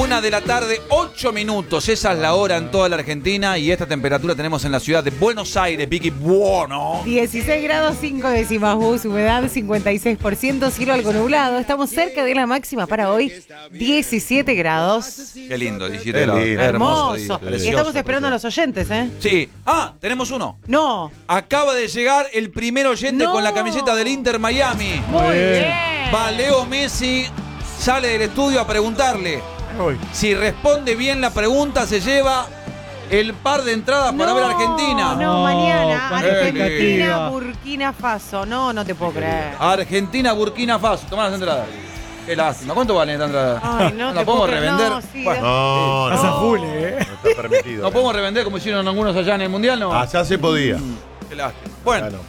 1 de la tarde, 8 minutos. Esa es la hora en toda la Argentina y esta temperatura tenemos en la ciudad de Buenos Aires, Vicky. Bueno. 16 grados 5 décimas, humedad 56%, cielo algo nublado. Estamos cerca de la máxima para hoy, 17 grados. Qué lindo, 17 grados. Hermoso. Día, Y estamos esperando a los oyentes, ¿eh? Sí. Tenemos uno. No. Acaba de llegar el primer oyente con la camiseta del Inter Miami. Muy bien. Va Leo Messi, sale del estudio a preguntarle. Si responde bien la pregunta, se lleva el par de entradas para ver a Argentina. No, mañana. Argentina, qué Burkina Faso. No te puedo creer. Argentina, Burkina Faso. Tomá las entradas. Qué lástima. ¿Cuánto valen estas entradas? Ay, no ¿La te podemos puedo creer. revender? No, sí, Bueno, No, Pasa no. full, No está permitido. ¿no podemos revender como hicieron algunos allá en el Mundial? No. Allá se podía. Qué lástima. Bueno. Claro.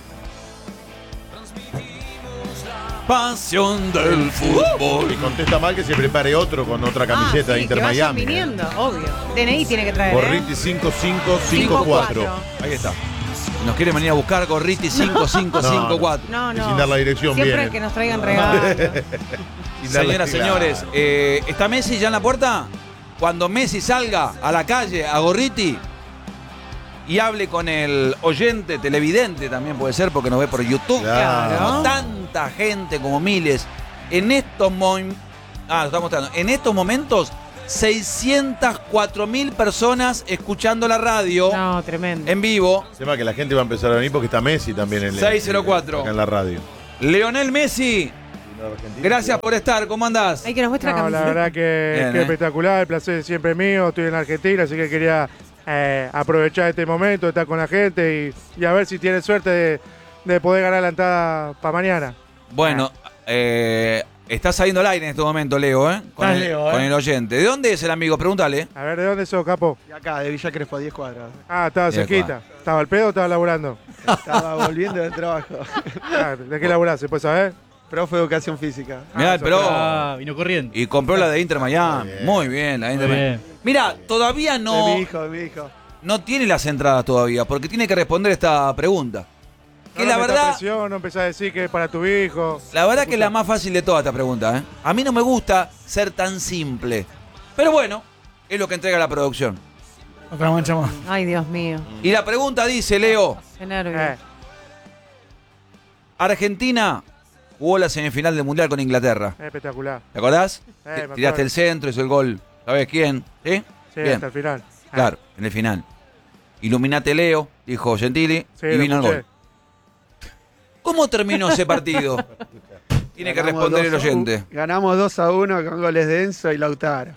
Pasión del fútbol. Y contesta mal que se prepare otro con otra camiseta de Inter que vayan Miami. viniendo, obvio. DNI tiene que traer. Gorriti 5554. Ahí está. Nos quiere venir a buscar Gorriti 5554. No. Y sin dar la dirección Siempre viene. que nos traigan regalos. Sin dar la- Señoras, señores, ¿está Messi ya en la puerta? Cuando Messi salga a la calle, a Gorriti, y hable con el oyente, televidente también puede ser, porque nos ve por YouTube. Claro. Como tanta gente, como miles. En estos momentos, lo está mostrando. En estos momentos, 604.000 personas escuchando la radio No, tremendo. en vivo. Se va que la gente va a empezar a venir porque está Messi también en 604. acá en la radio. Leonel Messi, gracias por estar. ¿Cómo andás? Hay que nos muestre la No, la camiseta. verdad que Bien, espectacular, el placer es siempre mío, estoy en Argentina, así que quería aprovechar este momento, estar con la gente y a ver si tiene suerte de poder ganar la entrada para mañana. Bueno, está saliendo al aire en este momento, Leo, con, Estás Leo, con el oyente. ¿De dónde es el amigo? Pregúntale. A ver, ¿de dónde sos, capo? Y acá, de Villa Crespo, a 10 cuadras. Ah, estaba Bien, cerquita. ¿Estaba al pedo o estaba laburando? Estaba volviendo del trabajo. Ah, ¿de qué laburás? ¿Se puede saber? Profe de Educación Física. Mirá, pero. Vino corriendo. Y compró la de Inter Miami. Muy bien, la de Inter Muy Miami. bien. Mira, todavía De no, mi hijo. no tiene las entradas todavía, porque tiene que responder esta pregunta. Que No la me metas verdad, presión, no empezás a decir que es para tu hijo. la verdad que es la más fácil de toda esta pregunta. A mí no me gusta ser tan simple. Pero bueno, es lo que entrega la producción. Otra mancha más. Ay, Dios mío. Y la pregunta dice, Leo, Qué nervios. Argentina jugó la semifinal del Mundial con Inglaterra. Espectacular. ¿Te acordás? Me Tiraste acuerdo. el centro, hizo el gol. ¿Sabés quién? ¿Sí? Sí, Bien. hasta el final. Claro, en el final. Iluminate Leo, dijo Gentili, Sí, y lo vino el escuché. gol. ¿Cómo terminó ese partido? Tiene que responder el oyente. Ganamos 2-1 con goles de Enzo y Lautaro.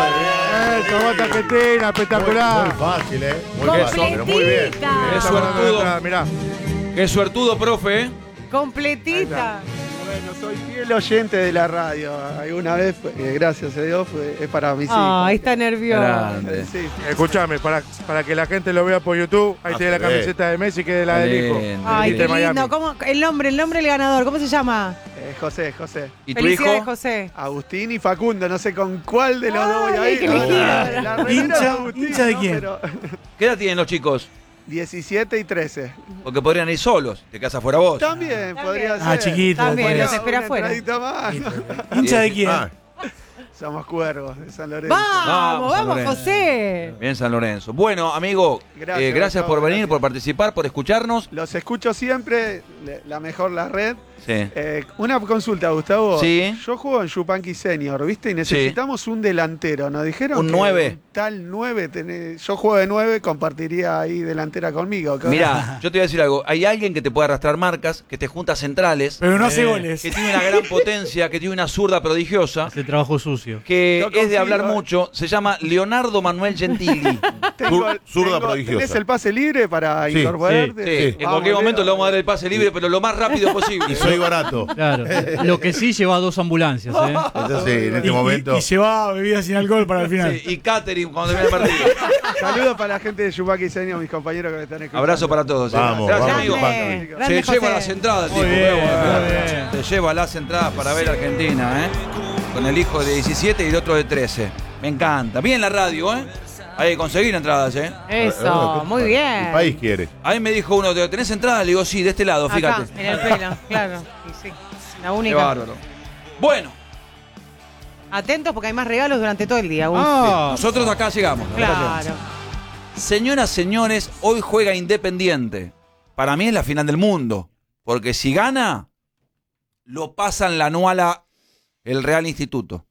Eso, vota Argentina, espectacular. Muy fácil, Muy fácil, pero muy bien. Completita. Qué suertudo. Mirá. Qué suertudo, profe. Completita. Bueno, soy fiel oyente de la radio. Alguna vez, gracias a Dios, es para mis hijos. Ay, está nervioso. Grande. Sí. Escúchame, para que la gente lo vea por YouTube, ahí tiene la se ve. camiseta de Messi que es la del hijo. Lindo. Ay, Inter qué Miami. lindo. ¿Cómo? El nombre del ganador, ¿cómo se llama? José. ¿Y tu hijo? Felicidades, José. Agustín y Facundo, no sé con cuál de los dos voy a Ay, ir. hay que elegir ahora. La remera de Agustín, hincha de ¿no? quién? Pero ¿Qué edad tienen los chicos? 17 y 13. Porque podrían ir solos, te casas fuera vos. También podría ser. Ah, chiquito. También, podría. los espera Una afuera. entradita más. ¿Hincha de quién? Ah, Somos cuervos de San Lorenzo. Vamos, San Lorenzo. José. Bien, San Lorenzo. Bueno, amigo, Gracias, gracias por Gustavo, venir, gracias. por participar, por escucharnos. Los escucho siempre, la mejor la red. Sí. Una consulta, Gustavo. Sí. Yo juego en Yupanqui Senior, ¿viste? Y necesitamos un delantero. Nos dijeron Un que 9. un tal 9. Yo juego de 9, compartiría ahí delantera conmigo. ¿Qué Mirá, yo te voy a decir algo. Hay alguien que te puede arrastrar marcas, que te junta centrales, Pero no hace goles. que tiene una gran potencia, que tiene una zurda prodigiosa, Hace trabajo sucio. que Yo es de confío, hablar mucho. Se llama Leonardo Manuel Gentili. Zurda prodigiosa. ¿Tenés el pase libre para Sí, incorporarte? Sí, en Vamos, cualquier momento Leo. le vamos a dar el pase libre, pero lo más rápido posible. Y soy barato. Claro. Lo que sí lleva 2 ambulancias, ¿eh? Eso sí, en este momento. Y llevaba bebidas sin alcohol para el final. Sí, y catering cuando termine el partido. Saludos para la gente de Yupanqui Senior, mis compañeros que me están escuchando. Abrazo para todos. Vamos, Gracias, vamos, amigo. Grande, grande, Se lleva José. las entradas, tipo. Muy bien, muy Se bien. lleva las entradas para ver a Argentina, con el hijo de 17 y el otro de 13. Me encanta. Bien la radio, Hay que conseguir entradas, Eso, muy bien. El país quiere. Ahí me dijo uno, ¿tenés entradas? Le digo, sí, de este lado, Acá, fíjate. en el pelo, claro. Y sí, la Qué única. bárbaro. Bueno, Atentos porque hay más regalos durante todo el día, Gus. Nosotros acá llegamos. Claro. Señoras, señores, hoy juega Independiente. Para mí es la final del mundo. Porque si gana, lo pasan la anual a el Real Instituto.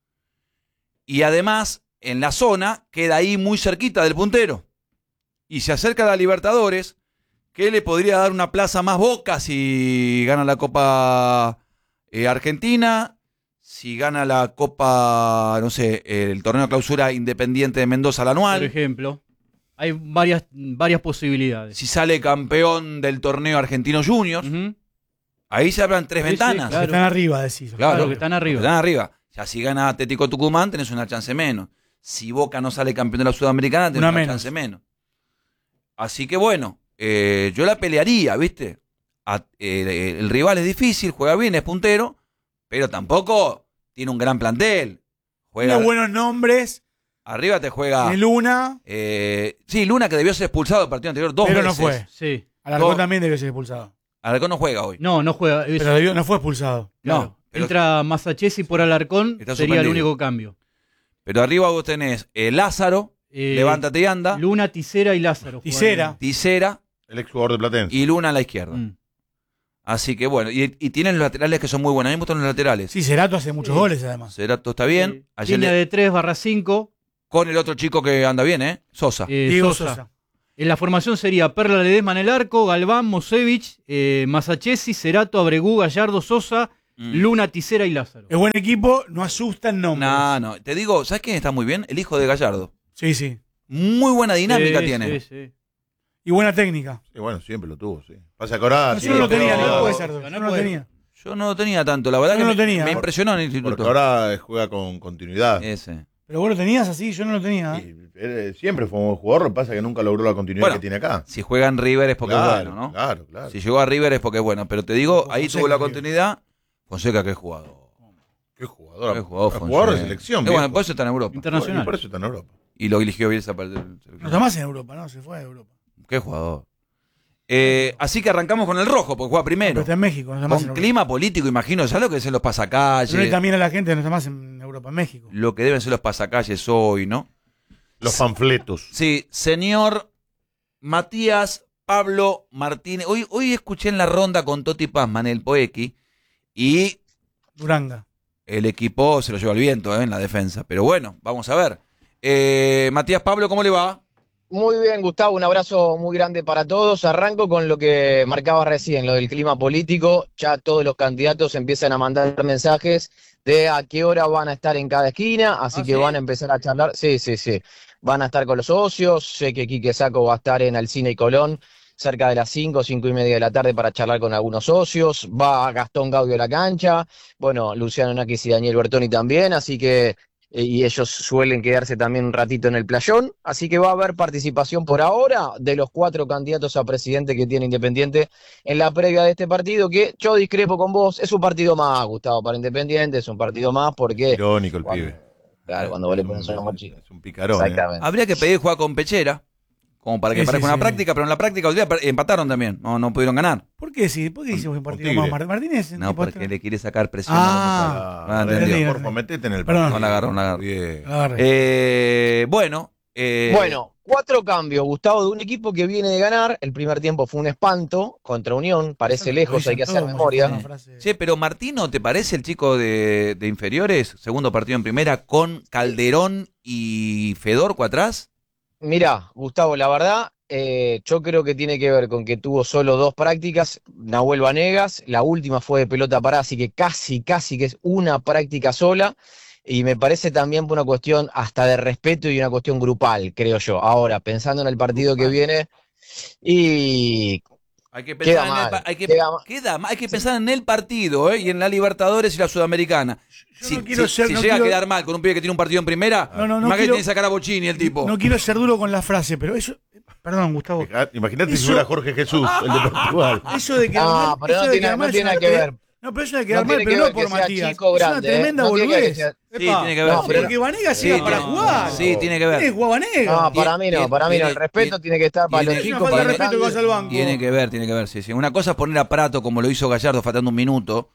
Y además, en la zona, queda ahí muy cerquita del puntero. Y se acerca a la Libertadores, que le podría dar una plaza más Boca si gana la Copa Argentina, si gana la Copa, no sé, el torneo de clausura Independiente de Mendoza, la anual. Por ejemplo, hay varias posibilidades. Si sale campeón del torneo Argentino Juniors, ahí se abran tres ventanas. claro. Están arriba, decís. Claro, que están arriba. Están arriba. Ya si gana Atlético Tucumán, tenés una chance menos. Si Boca no sale campeón de la Sudamericana, tenés una chance menos. Así que bueno, yo la pelearía, ¿viste? El rival es difícil, juega bien, es puntero, pero tampoco tiene un gran plantel. Juega, Tiene buenos nombres. arriba te juega... De Luna. Sí, Luna, que debió ser expulsado del partido anterior dos Pero veces. no fue. Sí. Alarcón también debió ser expulsado. Alarcón no juega hoy. No juega. Pero no fue expulsado. Claro. No, pero- Entra Masachesi por Alarcón, Está sería el suspendido. único cambio. Pero arriba vos tenés Lázaro, levántate y anda, Luna, Tisera y Lázaro. Tisera. Tisera El exjugador de Platense. y Luna a la izquierda. Mm. Así que bueno, y tienen los laterales que son muy buenos. A mí me gustan los laterales. Sí, Cerato hace muchos goles además. Cerato está bien. Ayer Línea de 3/5. con el otro chico que anda bien, Sosa. Diego Sosa. Sosa. En la formación sería Perla Ledesma en el arco, Galván, Mosevich, Masachesi, Cerato, Abregú, Gallardo, Sosa, Luna, Tisera y Lázaro. Es buen equipo, no asustan nombres. No. Te digo, ¿sabes quién está muy bien? El hijo de Gallardo. Sí. Muy buena dinámica Sí, tiene. sí. Y buena técnica. Sí, bueno, siempre lo tuvo, sí. Pasa que ahora... Yo no lo tenía, pero- no puede ser. Yo no lo tenía. Yo no lo tenía tanto, la verdad Yo que no lo tenía. me impresionó en el instituto. Porque ahora juega con continuidad. Ese. Pero vos lo tenías así, yo no lo tenía. Y él siempre fue un buen jugador, lo que pasa es que nunca logró la continuidad Bueno, que tiene acá. Si juega en River es porque Claro, es bueno, ¿no? Claro. Si llegó a River es porque es bueno. Pero te digo, ahí Fonseca, tuvo la tío. continuidad. Fonseca, qué jugador. Qué jugador. Qué jugador, Jugador de Fonseca. selección. Bueno, viejo. por eso está en Europa. Internacional. Y por eso está en Europa. Y lo eligió Bielsa para el No está más en Europa, ¿no? Se fue a Europa. Qué jugador. Así que arrancamos con el rojo, porque juega Pero primero. está en México, no está más en Con Europa. clima político, imagino, ¿sabes lo que deben ser los pasacalles? Pero también a la gente no está más en Europa, en México. Lo que deben ser los pasacalles hoy, ¿no? Los panfletos. Sí, señor Matías Pablo Martínez. Hoy escuché en la ronda con Toti Pazman, el Poequi, y Duranga. el equipo se lo lleva al viento en la defensa. Pero bueno, vamos a ver. Matías Pablo, ¿cómo le va? Muy bien, Gustavo, un abrazo muy grande para todos. Arranco con lo que marcaba recién, lo del clima político. Ya todos los candidatos empiezan a mandar mensajes de a qué hora van a estar en cada esquina, así que ¿sí? van a empezar a charlar. Sí. Van a estar con los socios. Sé que Quique Sacco va a estar en Alcina y Colón cerca de las 5:30 de la tarde para charlar con algunos socios. Va Gastón Gaudio a la cancha. Bueno, Luciano Nakis y Daniel Bertoni también, así que y ellos suelen quedarse también un ratito en el playón, así que va a haber participación por ahora de los 4 candidatos a presidente que tiene Independiente en la previa de este partido, que yo discrepo con vos, es un partido más, Gustavo, para Independiente, es un partido más porque... Irónico el Cuando- pibe. Claro, cuando vos le pones una mochila. Es un picarón. Exactamente. Habría que pedir jugar con Pechera, como para que Sí, parezca sí, una sí. práctica, pero en la práctica hoy día empataron también. No pudieron ganar. ¿Por qué sí? ¿Por qué hicimos un partido Tigre. más? Martínez. No, porque le quiere sacar presión. Ah. Ah, entendió. Porfa, metete en el Perdón. partido. No la agarró. Bien. Bueno. Bueno, 4 cambios, Gustavo, de un equipo que viene de ganar. El primer tiempo fue un espanto contra Unión, parece lejos, hay que hacer memoria. Che, pero Martino, ¿te parece el chico de inferiores? Segundo partido en primera con Calderón y Fedorco atrás. Mirá, Gustavo, la verdad, yo creo que tiene que ver con que tuvo solo 2 prácticas, Nahuel Vanegas, la última fue de pelota parada, así que casi que es una práctica sola, y me parece también por una cuestión hasta de respeto y una cuestión grupal, creo yo. Ahora, pensando en el partido que viene, y Hay que Queda pensar, en mal, el, hay que, queda mal. hay que pensar en el partido, y en la Libertadores y la Sudamericana. Si, no quiero si- ser- si no llega quiero- a quedar mal con un pibe que tiene un partido en primera, No imagínate quiero- que sacar a Bocini el tipo. No quiero ser duro con la frase, pero eso. Perdón, Gustavo. Imagínate si Eso- fuera Jorge Jesús, el de Portugal. Eso de quedar No, mal. pero eso no de tiene, quedar mal no es tiene una que ver. No, pero eso de quedar No mal, tiene pero que no ver por que sea Matías. chico o Es una grande, tremenda no tiene que ver boludez. que sea- Sí, tiene que ver. No, pero- Porque Vanegas Sí, iba para tiene- jugar. Sí, tiene que ver. ¿Quién es Guavanega? No, para mí no, para mí no. El respeto tiene que estar para los tiene- Es una chicos. falta para de los respeto que vas grandes. al banco. Tiene que ver, sí. Una cosa es poner a Prato como lo hizo Gallardo faltando un minuto,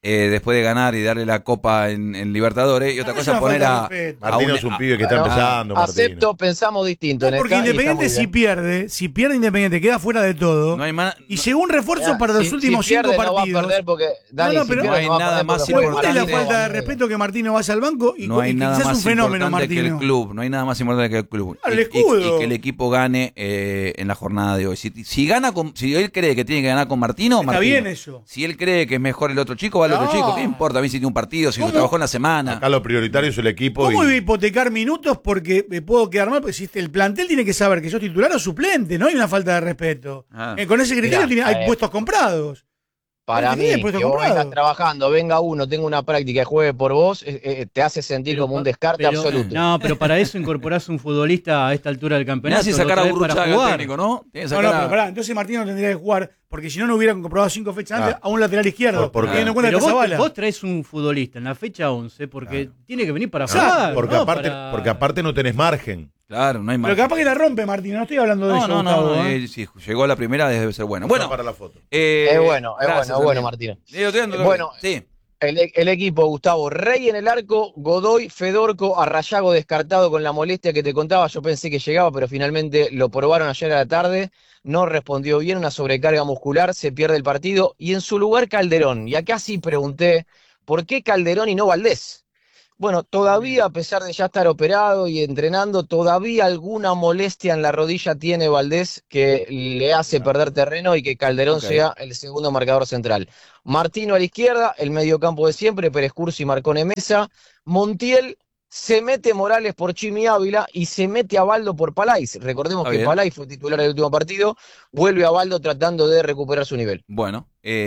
después de ganar y darle la copa en Libertadores, y otra No, cosa es una poner falta de a respeto. Martino es un pibe que está No, empezando, Martino. Acepto, pensamos distinto en Porque esta, y está Independiente muy bien. si pierde Independiente, queda fuera de todo. no hay más. Y llegó un refuerzo Mirá, para los si últimos pierde, 5 no va a partidos. perder porque, Dani, No, si pero pierde, no hay va a nada perder más porque ¿Cuál importante. es la Martino falta de va a perder. respeto que Martino vaya al banco y, No hay y nada quizás más un fenómeno, importante que el Martino? club. No hay nada más importante que el club. Claro, el Y escudo. que el equipo gane en la jornada de hoy. Si él cree que tiene que ganar con Martino, Está Martino. bien eso. Si él cree que es mejor el otro chico, va el otro No. chico. ¿Qué importa a mí si tiene un partido, si lo ¿Cómo? trabajó en la semana? Acá lo prioritario es el equipo. ¿Cómo voy a Y hipotecar minutos porque me puedo quedar mal? Porque si el plantel tiene que saber que sos titular o suplente, no hay una falta de respeto. Ah. Con ese criterio Mirá, hay puestos comprados. Para Porque mí, tiene puesto que vos comprado. vengas trabajando, venga uno, tenga una práctica y juegue por vos, te hace sentir como un descarte pero- absoluto. No, pero para eso incorporás un futbolista a esta altura del Mirá campeonato. si lo sacar a traes para Burruchaga al jugar. técnico, ¿no? Tiene que No, sacar pero pará, entonces Martino tendría que jugar, porque si no, no hubieran comprobado 5 fechas antes a un lateral izquierdo. ¿Por qué? Teniendo en cuenta Pero que vos, Zabala. vos traes un futbolista en la fecha 11 porque tiene que venir para Claro, jugar. porque, ¿no? aparte, Para- porque aparte no tenés margen. Claro, no hay más. Pero capaz que la rompe, Martino. No estoy hablando de No, eso, no, Gustavo, no. ¿eh? Si llegó a la primera, debe ser bueno. Está Bueno, para la foto. Es bueno, gracias, es bueno, amigo. Martino. Estoy dando- Bueno, sí. El equipo, Gustavo, Rey en el arco, Godoy, Fedorco, Arrayago descartado con la molestia que te contaba. Yo pensé que llegaba, pero finalmente lo probaron ayer a la tarde. No respondió bien, una sobrecarga muscular, se pierde el partido. Y en su lugar Calderón. Y acá sí pregunté, ¿por qué Calderón y no Valdés? Bueno, todavía, a pesar de ya estar operado y entrenando, todavía alguna molestia en la rodilla tiene Valdés que le hace perder terreno y que Calderón Ok. sea el segundo marcador central. Martino a la izquierda, el mediocampo de siempre, Pérez Cursi, Marcone Mesa, Montiel, se mete Morales por Chimi Ávila y se mete a Baldo por Palais. Recordemos Está que bien. Palais fue titular del último partido, vuelve a Baldo tratando de recuperar su nivel. Bueno,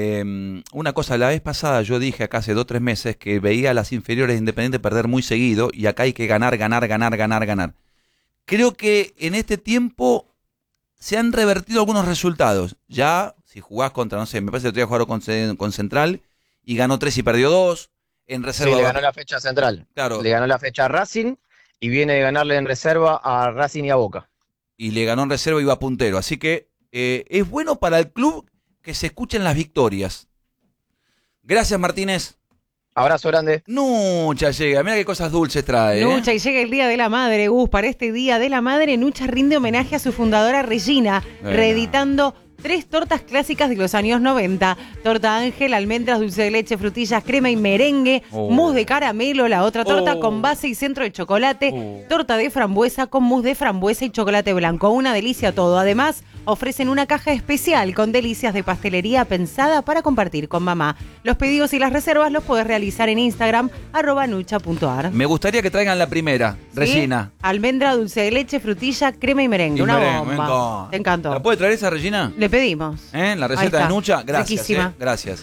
una cosa, la vez pasada yo dije acá hace 2 o 3 meses que veía a las inferiores de Independiente perder muy seguido y acá hay que ganar. Creo que en este tiempo se han revertido algunos resultados. Ya, si jugás contra, no sé, me parece que el otro día jugaron con Central y ganó 3 y perdió 2. En Sí, reserva. le ganó la fecha central. Claro, Le ganó la fecha a Racing y viene de ganarle en reserva a Racing y a Boca. y le ganó en reserva y va puntero. Así que es bueno para el club que se escuchen las victorias. Gracias, Martínez. Abrazo grande. Nucha llega, mira qué cosas dulces trae. Nucha, y llega el Día de la Madre, Gus. Para este Día de la Madre, Nucha rinde homenaje a su fundadora Regina, Bueno. reeditando 3 tortas clásicas de los años 90. Torta Ángel, almendras, dulce de leche, frutillas, crema y merengue, Oh. mousse de caramelo, la otra torta Oh. con base y centro de chocolate, Oh. torta de frambuesa con mousse de frambuesa y chocolate blanco. Una delicia todo. Además, ofrecen una caja especial con delicias de pastelería pensada para compartir con mamá. Los pedidos y las reservas los puedes realizar en Instagram, @nucha.ar. Me gustaría que traigan la primera, ¿Sí? Regina. Almendra, dulce de leche, frutilla, crema y merengue. Y Una merengue, me bomba. encanta. Te encantó. ¿La puede traer esa, Regina? Le pedimos. La Ahí receta de está. Nucha. Gracias. Riquísima. Gracias.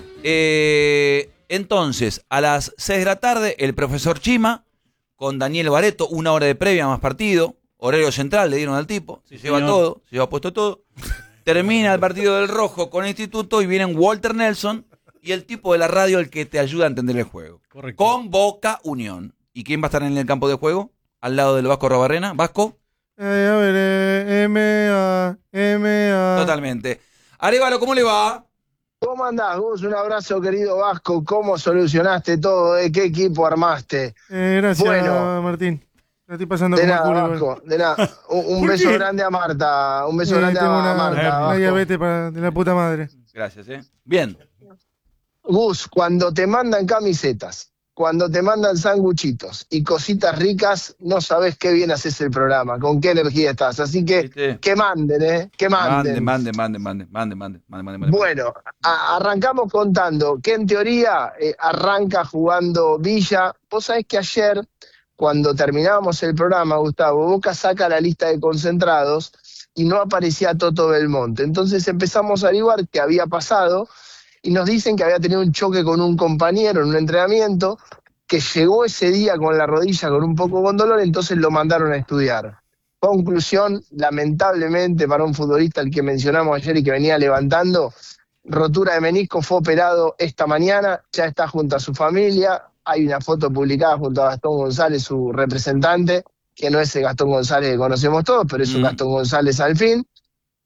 Entonces, a las 6 de la tarde, el profesor Chima con Daniel Bareto, 1 hora de previa más partido. Horario central, le dieron al tipo. Se lleva señor. todo, se lleva puesto todo. Termina el partido del Rojo con el Instituto y vienen Walter Nelson y el tipo de la radio, el que te ayuda a entender el juego. Correcto. Con Boca Unión. ¿Y quién va a estar en el campo de juego? Al lado del Vasco Robarrena. ¿Vasco? A ver, M.A. Totalmente. Arevalo, ¿cómo le va? ¿Cómo andás, Gus? Un abrazo, querido Vasco. ¿Cómo solucionaste todo? ¿Qué equipo armaste? Gracias, Bueno. Martín. La estoy pasando De como el nada, culo. Vasco, de nada. Un ¿Por beso qué? grande a Marta. Un beso grande Tengo a Marta, una Vasco. diabetes de la puta madre. Gracias, Bien. Gus, cuando te mandan camisetas, cuando te mandan sanguchitos y cositas ricas, no sabes qué bien haces el programa, con qué energía estás. Así que, ¿Viste? que manden, que manden. Mande. Bueno, arrancamos contando que en teoría arranca jugando Villa. Vos sabés que ayer, cuando terminábamos el programa, Gustavo, Boca saca la lista de concentrados y no aparecía Toto Belmonte. Entonces empezamos a averiguar qué había pasado y nos dicen que había tenido un choque con un compañero en un entrenamiento, que llegó ese día con la rodilla con un poco con dolor, entonces lo mandaron a estudiar. Conclusión, lamentablemente para un futbolista al que mencionamos ayer y que venía levantando, rotura de menisco, fue operado esta mañana, ya está junto a su familia. Hay una foto publicada junto a Gastón González, su representante, que no es el Gastón González que conocemos todos, pero es un Gastón González al fin.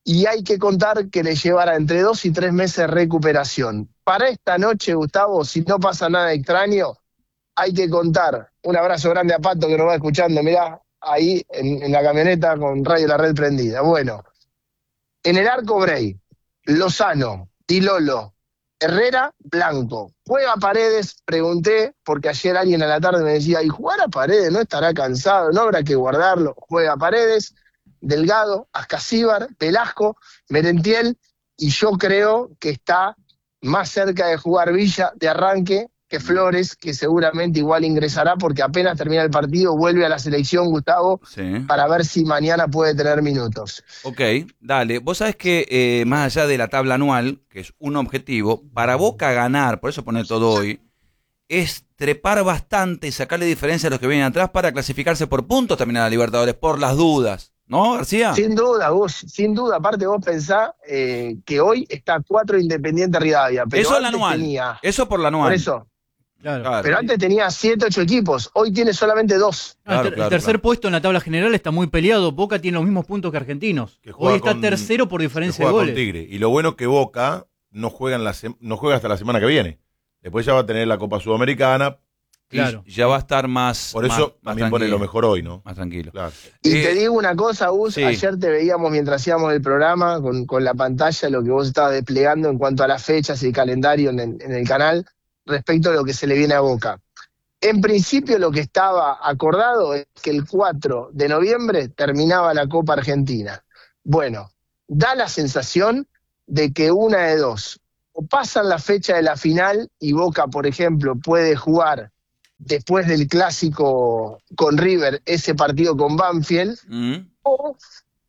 y hay que contar que le llevará entre 2 y 3 meses de recuperación. Para esta noche, Gustavo, si no pasa nada extraño, hay que contar. Un abrazo grande a Pato que nos va escuchando, mirá, ahí en la camioneta con Radio La Red prendida. Bueno, en el arco Bray, Lozano, Tilolo, Herrera, Blanco. Juega Paredes, pregunté, porque ayer alguien a la tarde me decía, ¿y jugar a Paredes? ¿No estará cansado? ¿No habrá que guardarlo? Juega Paredes, Delgado, Ascasíbar, Velasco, Merentiel, y yo creo que está más cerca de jugar Villa de arranque que Flores, que seguramente igual ingresará porque apenas termina el partido vuelve a la selección, Gustavo, para ver si mañana puede tener minutos. Ok, dale. Vos sabés que más allá de la tabla anual, que es un objetivo, para Boca ganar, por eso pone todo hoy, es trepar bastante y sacarle diferencia a los que vienen atrás para clasificarse por puntos también a la Libertadores, por las dudas. ¿No, García? Sin duda, aparte vos pensás que hoy está 4 Independiente Rivadavia. Pero eso es la anual, eso por la anual. Por eso. Claro. Pero antes tenía 7, 8 equipos, hoy tiene solamente 2. El tercer puesto en la tabla general está muy peleado. Boca tiene los mismos puntos que Argentinos. Hoy está tercero por diferencia de goles. Con Tigre. Y lo bueno es que Boca no juega hasta la semana que viene. Después ya va a tener la Copa Sudamericana. Claro. Y ya va a estar más. Por eso más también pone lo mejor hoy, ¿no? Más tranquilo. Claro. Y te digo una cosa, Gus, sí. Ayer te veíamos mientras hacíamos el programa con la pantalla, lo que vos estabas desplegando en cuanto a las fechas y el calendario en el canal, respecto a lo que se le viene a Boca. En principio lo que estaba acordado es que el 4 de noviembre terminaba la Copa Argentina. Bueno, da la sensación de que una de dos, o pasan la fecha de la final y Boca, por ejemplo, puede jugar después del clásico con River, ese partido con Banfield, o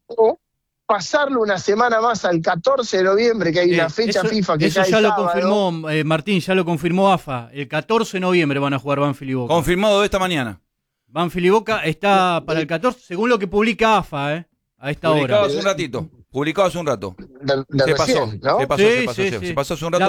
pasarlo una semana más al 14 de noviembre, que hay una fecha FIFA que eso cae ya lo sábado. confirmó, Martín, ya lo confirmó AFA. El 14 de noviembre van a jugar Banfield y Boca. Confirmado esta mañana. Banfield y Boca está para el 14, según lo que publica AFA, a esta hora. Publicado hace un ratito. Se pasó, ¿no? se pasó hace un rato.